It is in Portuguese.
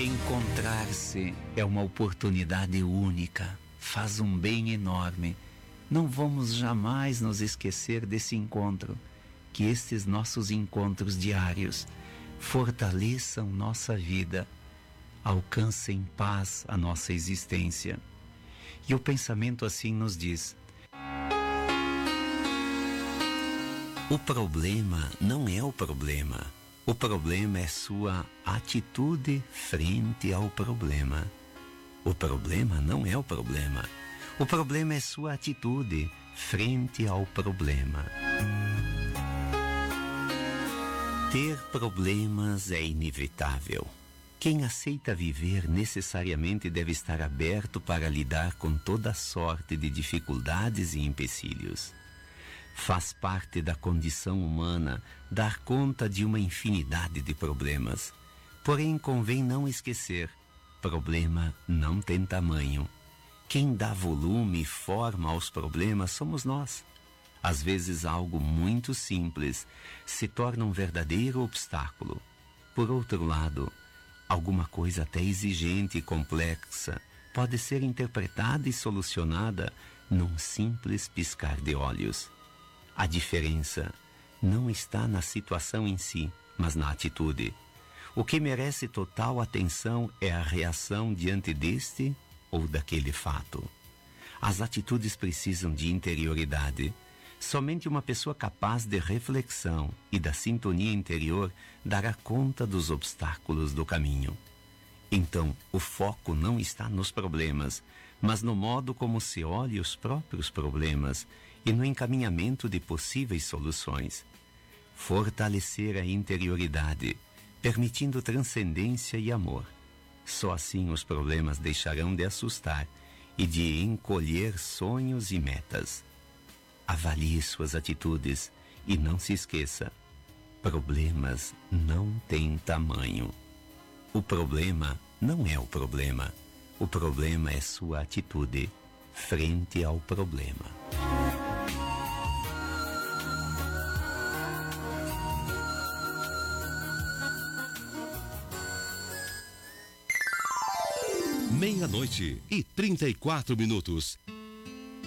Encontrar-se é uma oportunidade única, faz um bem enorme. Não vamos jamais nos esquecer desse encontro, que estes nossos encontros diários fortaleçam nossa vida, alcancem paz a nossa existência. E o pensamento assim nos diz: o problema não é o problema. O problema é sua atitude frente ao problema. O problema não é o problema. O problema é sua atitude frente ao problema. Ter problemas é inevitável. Quem aceita viver necessariamente deve estar aberto para lidar com toda sorte de dificuldades e empecilhos. Faz parte da condição humana dar conta de uma infinidade de problemas. Porém, convém não esquecer: problema não tem tamanho. Quem dá volume e forma aos problemas somos nós. Às vezes, algo muito simples se torna um verdadeiro obstáculo. Por outro lado, alguma coisa até exigente e complexa pode ser interpretada e solucionada num simples piscar de olhos. A diferença não está na situação em si, mas na atitude. O que merece total atenção é a reação diante deste ou daquele fato. As atitudes precisam de interioridade. Somente uma pessoa capaz de reflexão e da sintonia interior dará conta dos obstáculos do caminho. Então, o foco não está nos problemas, mas no modo como se olha os próprios problemas e no encaminhamento de possíveis soluções. Fortalecer a interioridade, permitindo transcendência e amor. Só assim os problemas deixarão de assustar e de encolher sonhos e metas. Avalie suas atitudes e não se esqueça: problemas não têm tamanho. O problema não é o problema. O problema é sua atitude frente ao problema. Meia-noite e 34 minutos.